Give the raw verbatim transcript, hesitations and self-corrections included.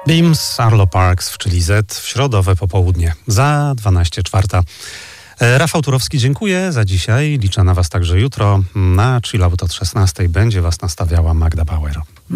Beams, Arlo Parks w Chili Z w środowe popołudnie za dwanaście czwarta. Rafał Turowski, dziękuję za dzisiaj. Liczę na Was także jutro. Na Chillout od szesnastej będzie Was nastawiała Magda Bauer.